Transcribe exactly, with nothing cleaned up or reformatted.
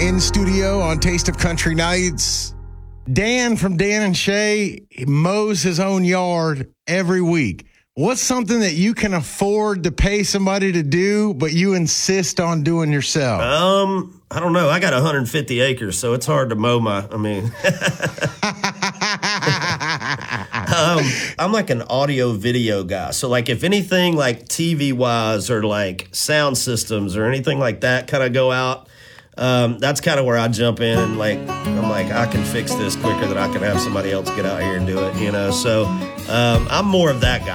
in studio on Taste of Country Nights. Dan from Dan and Shay mows his own yard every week. What's something that you can afford to pay somebody to do, but you insist on doing yourself? Um, I don't know. I got one hundred fifty acres, so it's hard to mow my, I mean. um, I'm like an audio video guy. So like if anything like T V wise or like sound systems or anything like that kind of go out, Um, that's kind of where I jump in and like, I'm like, I can fix this quicker than I can have somebody else get out here and do it, you know? So, um, I'm more of that guy.